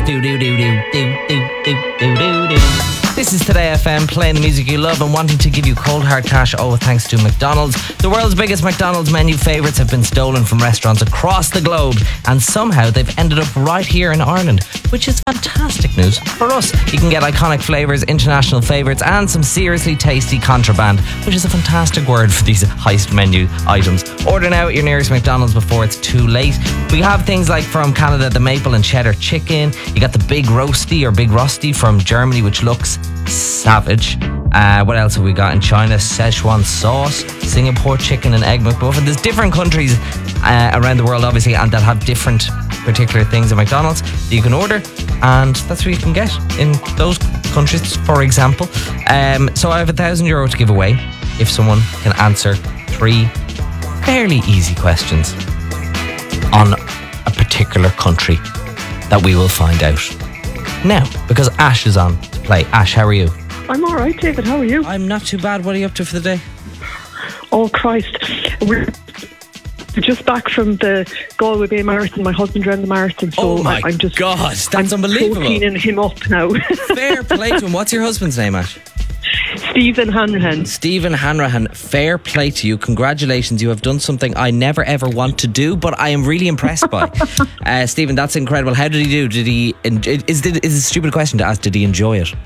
Do do do do do do do do do do. This is Today FM, playing the music you love and wanting to give you cold hard cash, all thanks to McDonald's. The world's biggest McDonald's menu favourites have been stolen from restaurants across the globe, and somehow they've ended up right here in Ireland, which is fantastic news for us. You can get iconic flavours, international favourites, and some seriously tasty contraband, which is a fantastic word for these heist menu items. Order now at your nearest McDonald's before it's too late. We have things like from Canada, the maple and cheddar chicken. You got the big roasty or big rusty from Germany, which looks savage. What else have we got in China? Szechuan sauce, Singapore chicken and egg McMuffin. There's different countries around the world, obviously, and that have different particular things at McDonald's that you can order, and that's what you can get in those countries, for example. So I have €1,000 to give away if someone can answer 3 fairly easy questions on a particular country that we will find out now, because Ash is on to play. Ash, how are you? I'm all right, David. How are you? I'm not too bad. What are you up to for the day? Oh, Christ. We're just back from the Galway Bay Marathon. My husband ran the marathon, so I'm just... God, that's unbelievable. I'm cleaning him up now. Fair play to him. What's your husband's name, Ash? Stephen Hanrahan. Stephen Hanrahan, fair play to you. Congratulations. You have done something I never ever want to do, but I am really impressed by. Stephen, that's incredible. How did he do? Did he... Is it a stupid question to ask? Did he enjoy it?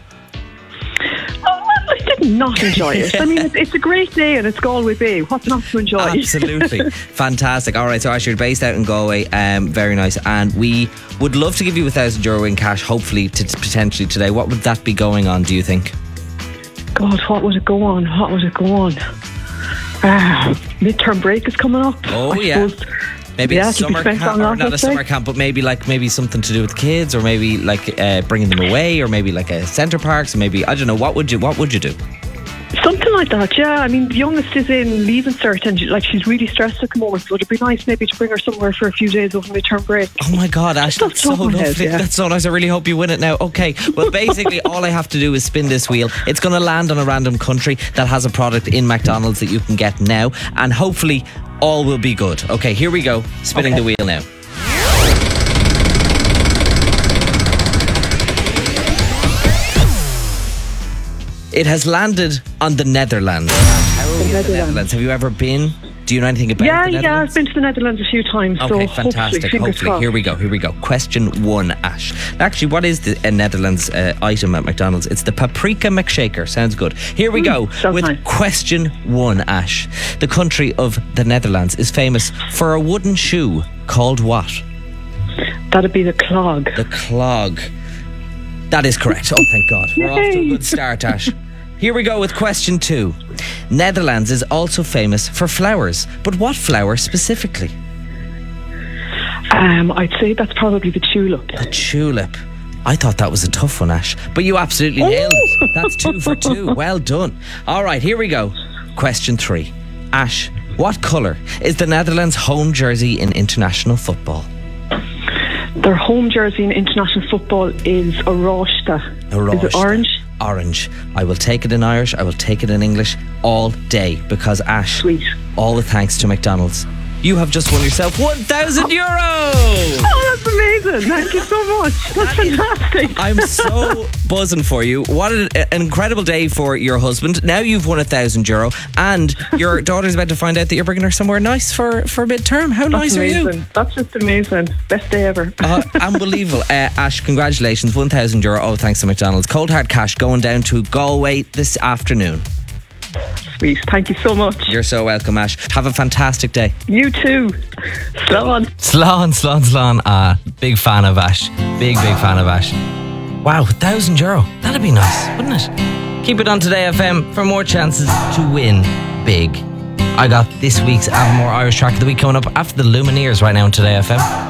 I did not enjoy it. I mean, it's a great day and it's Galway Bay. What's not to enjoy? Absolutely. Fantastic. All right, so Ash, you're based out in Galway. Very nice. And we would love to give you €1,000 in cash, hopefully, potentially today. What would that be going on, do you think? God, what would it go on? Midterm break is coming up. Oh, yeah. Maybe a summer camp, or not a summer camp, but maybe something to do with kids, or maybe bringing them away, or maybe like a centre parks, maybe, I don't know, what would you do? Something like that, yeah. I mean, the youngest is in leaving cert and she's really stressed at the moment, so it'd be nice maybe to bring her somewhere for a few days over midterm break. Oh my God, Ash, that's so lovely. That's so nice. I really hope you win it now. Okay, well, basically all I have to do is spin this wheel. It's going to land on a random country that has a product in McDonald's that you can get now, and hopefully all will be good. Okay, here we go. Spinning the wheel now. It has landed on the Netherlands. How are we in the Netherlands? Have you ever been? Do you know anything about the Netherlands? Yeah, I've been to the Netherlands a few times. Okay, so fantastic. Hopefully. Here we go. Question 1, Ash. Actually, what is the Netherlands item at McDonald's? It's the Paprika McShaker. Sounds good. Here we go with nice. Question 1, Ash. The country of the Netherlands is famous for a wooden shoe called what? That'd be the clog. The clog. That is correct. Oh, thank God. We're off to a good start, Ash. Here we go with question 2. Netherlands is also famous for flowers, but what flower specifically? I'd say that's probably the tulip. The tulip. I thought that was a tough one, Ash, but you absolutely nailed it. That's 2 for 2. Well done. All right, here we go. Question 3. Ash, what colour is the Netherlands' home jersey in international football? Their home jersey in international football is a Rosta. Is it orange? Orange. I will take it in Irish, I will take it in English all day, because Ash, sweet. All the thanks to McDonald's. You have just won yourself €1,000. Oh, that's amazing. Thank you so much. That's fantastic. I'm so buzzing for you. What an incredible day for your husband. Now you've won €1,000, and your daughter's about to find out that you're bringing her somewhere nice for midterm. How nice are you? That's just amazing. Best day ever. Unbelievable. Ash, congratulations. €1,000, all thanks to McDonald's. Cold hard cash going down to Galway this afternoon. Sweet. Thank you so much. You're so welcome, Ash. Have a fantastic day. You too. Slán. Slán. Big fan of Ash. Big fan of Ash. Wow, €1,000. That'd be nice, wouldn't it? Keep it on Today FM for more chances to win big. I got this week's Avamore Irish Track of the Week coming up after the Lumineers right now on Today FM.